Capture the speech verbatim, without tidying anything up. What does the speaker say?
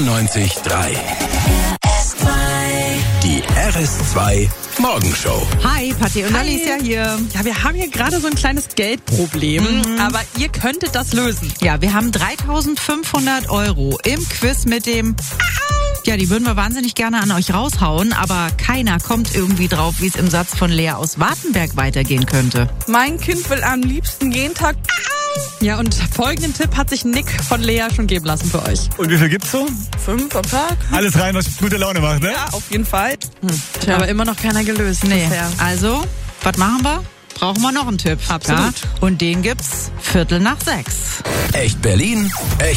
vierundneunzig Komma drei. Die R S zwei Morgenshow. Hi, Patti und Alicia hier. Ja, wir haben hier gerade so ein kleines Geldproblem, Mhm. aber ihr könntet das lösen. Ja, wir haben dreitausendfünfhundert Euro im Quiz mit dem... Ja, die würden wir wahnsinnig gerne an euch raushauen, aber keiner kommt irgendwie drauf, wie es im Satz von Lea aus Wartenberg weitergehen könnte. Mein Kind will am liebsten jeden Tag... Ja, und folgenden Tipp hat sich Nick von Lea schon geben lassen für euch. Und wie viel gibt's so? Fünf am Tag? Alles rein, was gute Laune macht, ne? Ja, auf jeden Fall. Tja, aber immer noch keiner gelöst Nee, bisher. also, was machen wir? Brauchen wir noch einen Tipp. Absolut. Ja? Und den gibt's Viertel nach sechs. Echt Berlin, echt